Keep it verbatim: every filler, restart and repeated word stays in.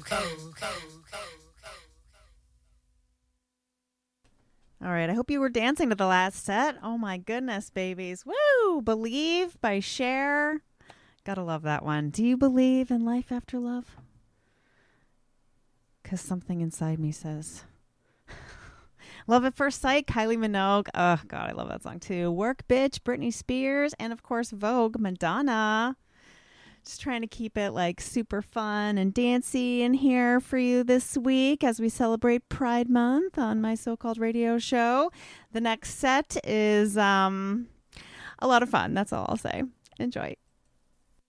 All right, I hope you were dancing to the last set. Oh my goodness, babies. Woo! Believe by Cher. Gotta love that one. Do you believe in life after love? Because something inside me says. Love at First Sight, Kylie Minogue. Oh, God, I love that song too. Work Bitch, Britney Spears, and of course, Vogue, Madonna. Just trying to keep it like super fun and dancey in here for you this week as we celebrate Pride Month on my so-called radio show. The next set is um, a lot of fun. That's all I'll say. Enjoy.